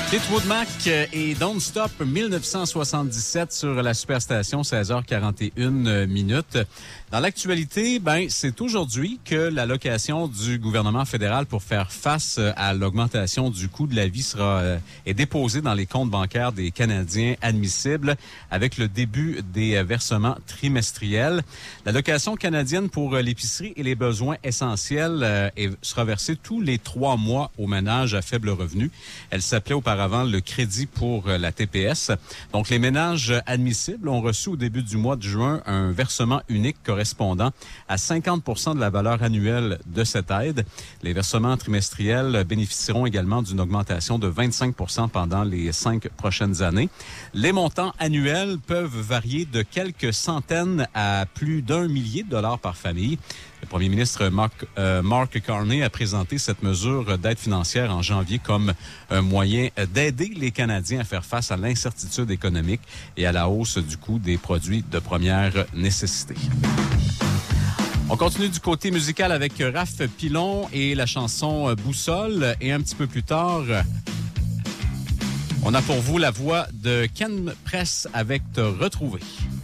Fleetwood Mac et Don't Stop 1977 sur la Superstation, 16h41 minutes. Dans l'actualité, c'est aujourd'hui que l'allocation du gouvernement fédéral pour faire face à l'augmentation du coût de la vie est déposée dans les comptes bancaires des Canadiens admissibles avec le début des versements trimestriels. L'allocation canadienne pour l'épicerie et les besoins essentiels sera versée tous les 3 mois aux ménages à faible revenu. Elle s'appelait auparavant le crédit pour la TPS. Donc, les ménages admissibles ont reçu au début du mois de juin un versement unique correspondant à 50% de la valeur annuelle de cette aide. Les versements trimestriels bénéficieront également d'une augmentation de 25% pendant les 5 prochaines années. Les montants annuels peuvent varier de quelques centaines à plus d'1 millier de dollars par famille. Le premier ministre Mark Carney a présenté cette mesure d'aide financière en janvier comme un moyen d'aider les Canadiens à faire face à l'incertitude économique et à la hausse du coût des produits de première nécessité. On continue du côté musical avec Raph Pilon et la chanson Boussole. Et un petit peu plus tard, on a pour vous la voix de Ken Press avec Te retrouver.